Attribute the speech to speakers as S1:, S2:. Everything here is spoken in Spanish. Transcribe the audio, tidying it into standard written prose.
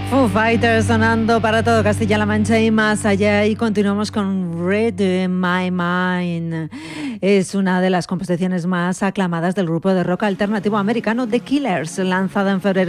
S1: Foo Fighters sonando para todo Castilla-La Mancha y más allá, y continuamos con Read My Mind. Es una de las composiciones más aclamadas del grupo de rock alternativo americano The Killers, lanzada en febrero